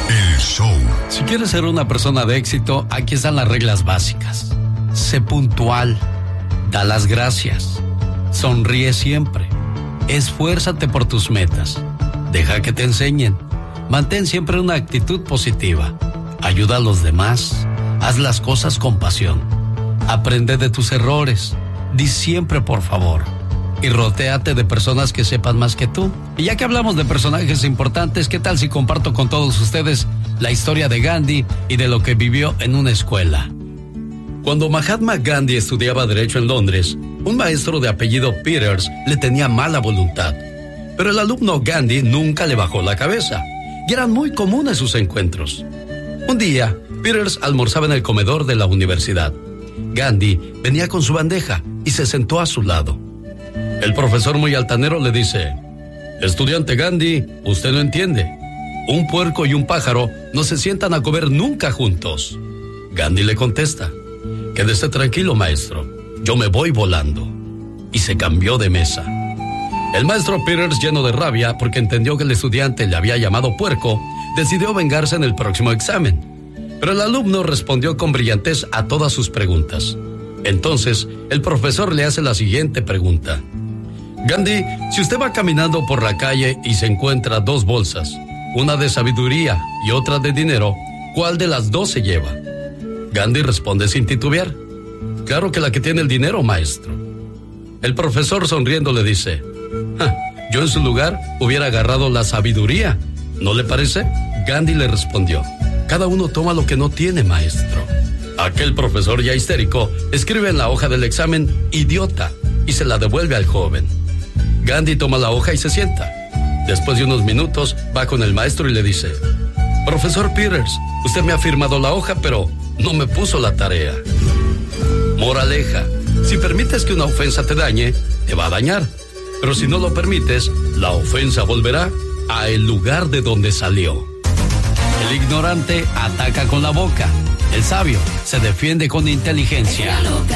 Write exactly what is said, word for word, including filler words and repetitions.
El show. Si quieres ser una persona de éxito, aquí están las reglas básicas. Sé puntual. Da las gracias. Sonríe siempre. Esfuérzate por tus metas. Deja que te enseñen. Mantén siempre una actitud positiva. Ayuda a los demás. Haz las cosas con pasión. Aprende de tus errores. Di siempre por favor. Y rodéate de personas que sepan más que tú. Y ya que hablamos de personajes importantes, ¿qué tal si comparto con todos ustedes la historia de Gandhi y de lo que vivió en una escuela? Cuando Mahatma Gandhi estudiaba Derecho en Londres, un maestro de apellido Peters le tenía mala voluntad. Pero el alumno Gandhi nunca le bajó la cabeza, y eran muy comunes sus encuentros. Un día, Peters almorzaba en el comedor de la universidad. Gandhi venía con su bandeja y se sentó a su lado. El profesor, muy altanero, le dice: estudiante Gandhi, usted no entiende. Un puerco y un pájaro no se sientan a comer nunca juntos. Gandhi le contesta: quédese tranquilo, maestro, yo me voy volando. Y se cambió de mesa. El maestro Peters, lleno de rabia porque entendió que el estudiante le había llamado puerco, decidió vengarse en el próximo examen. Pero el alumno respondió con brillantez a todas sus preguntas. Entonces, el profesor le hace la siguiente pregunta: Gandhi, si usted va caminando por la calle y se encuentra dos bolsas, una de sabiduría y otra de dinero, ¿cuál de las dos se lleva? Gandhi responde sin titubear: claro que la que tiene el dinero, maestro. El profesor, sonriendo, le dice: ah, yo en su lugar hubiera agarrado la sabiduría, ¿no le parece? Gandhi le respondió: cada uno toma lo que no tiene, maestro. Aquel profesor, ya histérico, escribe en la hoja del examen idiota y se la devuelve al joven. Gandhi toma la hoja y se sienta. Después de unos minutos va con el maestro y le dice: profesor Peters, usted me ha firmado la hoja, pero no me puso la tarea. Moraleja: si permites que una ofensa te dañe, te va a dañar. Pero si no lo permites, la ofensa volverá a el lugar de donde salió. El ignorante ataca con la boca. El sabio se defiende con inteligencia.